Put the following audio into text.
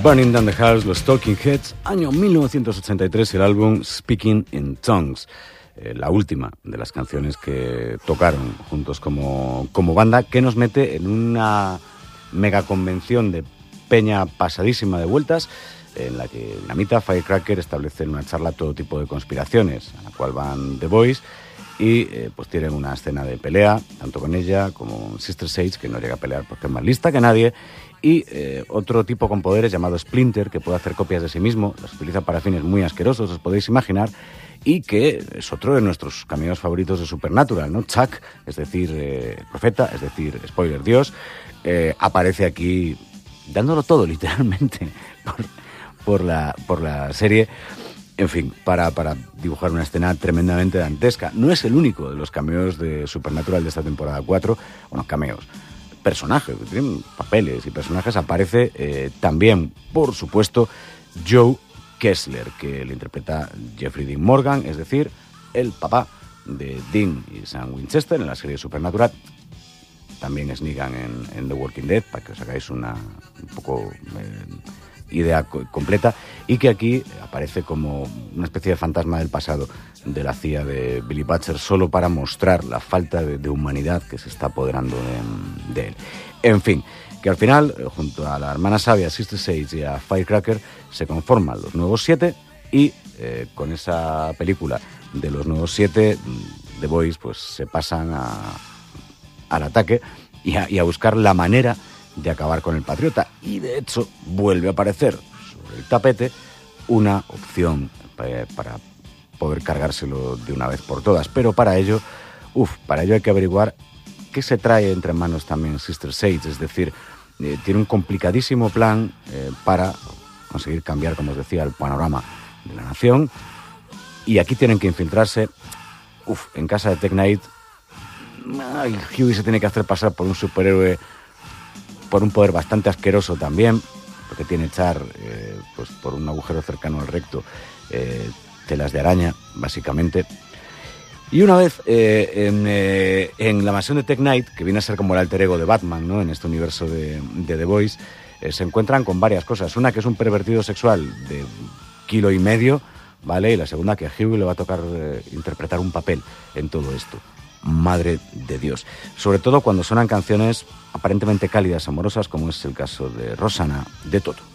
Burning Down the House, los Talking Heads, año 1983, el álbum Speaking in Tongues, la última de las canciones que tocaron juntos como banda, que nos mete en una mega convención de peña pasadísima de vueltas, en la que Dinamita, Firecracker establecen una charla todo tipo de conspiraciones, a la cual van The Boys, y pues tienen una escena de pelea, tanto con ella como Sister Sage, que no llega a pelear porque es más lista que nadie, y otro tipo con poderes llamado Splinter, que puede hacer copias de sí mismo, las utiliza para fines muy asquerosos, os podéis imaginar, y que es otro de nuestros cameos favoritos de Supernatural, ¿no? Chuck, es decir, el profeta, es decir, spoiler, Dios, aparece aquí dándolo todo, literalmente, por la serie. En fin, para dibujar una escena tremendamente dantesca. No es el único de los cameos de Supernatural de esta temporada 4. Bueno, cameos. Personajes, tienen papeles y personajes. Aparece también, por supuesto, Joe Kessler, que le interpreta Jeffrey Dean Morgan, es decir, el papá de Dean y Sam Winchester en la serie Supernatural. También es Negan en The Walking Dead, para que os hagáis un poco idea completa, y que aquí aparece como una especie de fantasma del pasado de la CIA de Billy Butcher, solo para mostrar la falta de humanidad que se está apoderando de él. En fin, que al final, junto a la hermana sabia Sister Sage y a Firecracker, se conforman los nuevos 7, y con esa película de los nuevos 7, The Boys pues se pasan al ataque y a buscar la manera de acabar con el Patriota, y de hecho vuelve a aparecer sobre el tapete una opción para poder cargárselo de una vez por todas, pero para ello hay que averiguar qué se trae entre manos también Sister Sage, es decir, tiene un complicadísimo plan para conseguir cambiar, como os decía, el panorama de la nación, y aquí tienen que infiltrarse. En casa de Tech Knight, Hughie se tiene que hacer pasar por un superhéroe por un poder bastante asqueroso también, porque tiene echar pues por un agujero cercano al recto telas de araña, básicamente. Y una vez en la mansión de Tech Knight, que viene a ser como el alter ego de Batman, ¿no?, en este universo de The Boys, se encuentran con varias cosas. Una, que es un pervertido sexual de 1,5 kilos, ¿vale? Y la segunda, que a Hughie le va a tocar interpretar un papel en todo esto. Madre de Dios. Sobre todo cuando suenan canciones aparentemente cálidas, amorosas, como es el caso de Rosanna de Toto.